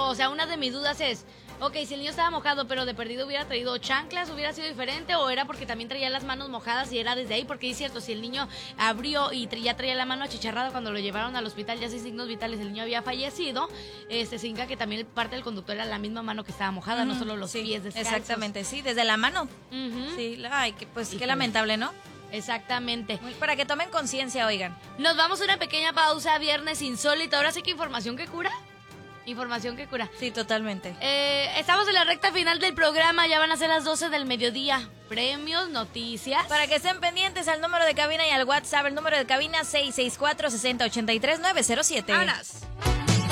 o sea, una de mis dudas es, ok, si el niño estaba mojado, pero de perdido hubiera traído chanclas, ¿hubiera sido diferente? ¿O era porque también traía las manos mojadas y era desde ahí? Porque es cierto, si el niño abrió y ya traía la mano achicharrada cuando lo llevaron al hospital, ya sin signos vitales, el niño había fallecido, se indica que también parte del conductor era la misma mano que estaba mojada, no solo los pies descalzos. Exactamente, sí, desde la mano. Sí, ay, qué lamentable, ¿no? Exactamente. Para que tomen conciencia, oigan. Nos vamos a una pequeña pausa, viernes insólito. Ahora sí que información que cura. Información que cura. Sí, totalmente. Estamos en la recta final del programa, ya van a ser las 12 del mediodía. Premios, noticias. Para que estén pendientes al número de cabina y al WhatsApp, el número de cabina 664-6083-907. ¡Vámonos!